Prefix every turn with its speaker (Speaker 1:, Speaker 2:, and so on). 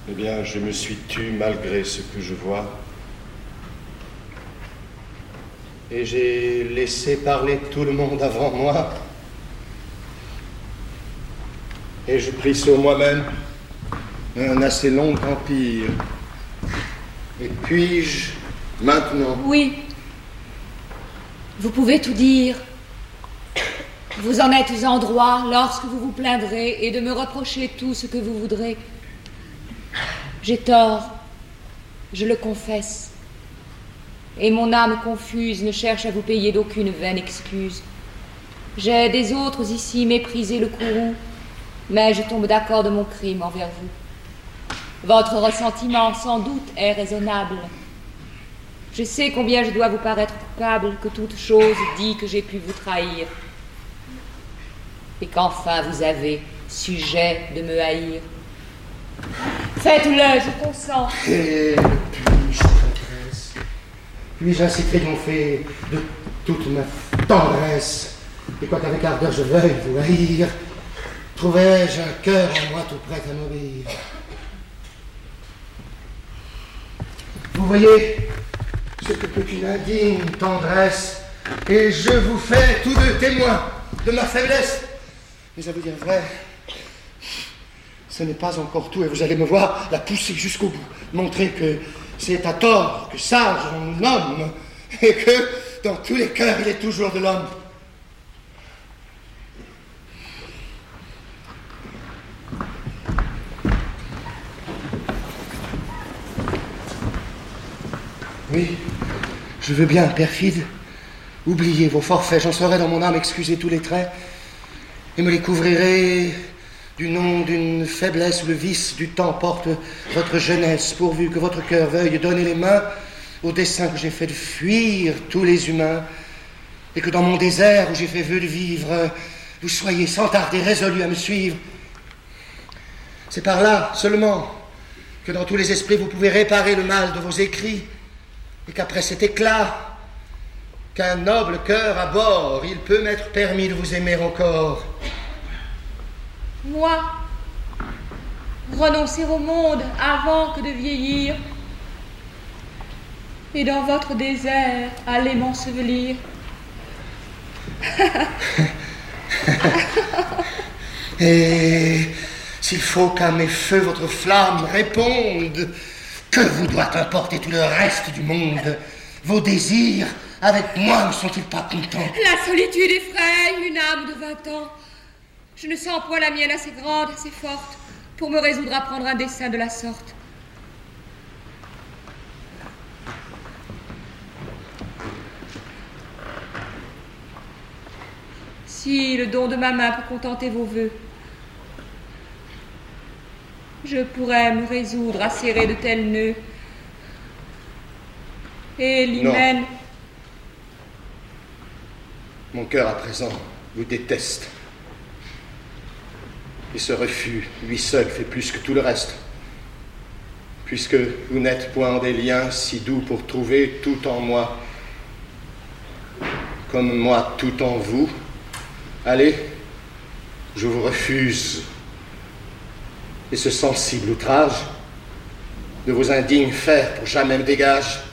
Speaker 1: Eh bien, je me suis tu malgré ce que je vois. Et j'ai laissé parler tout le monde avant moi. Et je pris sur moi-même un assez long empire. Et puis-je, maintenant...
Speaker 2: Oui. Vous pouvez tout dire. Vous en êtes en droit lorsque vous vous plaindrez et de me reprocher tout ce que vous voudrez. J'ai tort, je le confesse. Et mon âme confuse ne cherche à vous payer d'aucune vaine excuse. J'ai des autres ici méprisé le courroux, mais je tombe d'accord de mon crime envers vous. Votre ressentiment, sans doute, est raisonnable. Je sais combien je dois vous paraître coupable, que toute chose dit que j'ai pu vous trahir. Et qu'enfin vous avez sujet de me haïr. Faites-le, je consens.
Speaker 3: Et puis-je, traîtresse, puis-je ainsi triompher de toute ma tendresse, et quoiqu'avec ardeur je veuille vous haïr, trouverai-je un cœur en moi tout prêt à m'obéir. Vous voyez ce que peut une indigne tendresse, et je vous fais tous deux témoins de ma faiblesse. Mais à vous dire vrai, ce n'est pas encore tout, et vous allez me voir la pousser jusqu'au bout, montrer que c'est à tort, que sage on nomme, et que dans tous les cœurs il est toujours de l'homme. Oui, je veux bien, perfide, oublier vos forfaits, j'en saurai dans mon âme excuser tous les traits, et me les couvrirai du nom d'une faiblesse où le vice du temps porte votre jeunesse, pourvu que votre cœur veuille donner les mains au dessein que j'ai fait de fuir tous les humains, et que dans mon désert où j'ai fait vœu de vivre, vous soyez sans tarder résolus à me suivre. C'est par là seulement que dans tous les esprits vous pouvez réparer le mal de vos écrits, et qu'après cet éclat, qu'un noble cœur à bord, il peut m'être permis de vous aimer encore.
Speaker 2: Moi, renoncer au monde avant que de vieillir, et dans votre désert, aller m'ensevelir.
Speaker 3: Et s'il faut qu'à mes feux votre flamme réponde, que vous doit importer tout le reste du monde? Vos désirs, avec moi, ne sont-ils pas contents?
Speaker 2: La solitude effraie une âme de 20 ans. Je ne sens point la mienne assez grande, assez forte, pour me résoudre à prendre un dessein de la sorte. Si le don de ma main peut contenter vos vœux, je pourrais me résoudre à serrer de tels nœuds. Et l'hymen...
Speaker 1: Mon cœur à présent vous déteste. Et ce refus, lui seul, fait plus que tout le reste. Puisque vous n'êtes point en des liens si doux pour trouver tout en moi, comme moi tout en vous, allez, je vous refuse. Et ce sensible outrage de vos indignes fers pour jamais me dégage.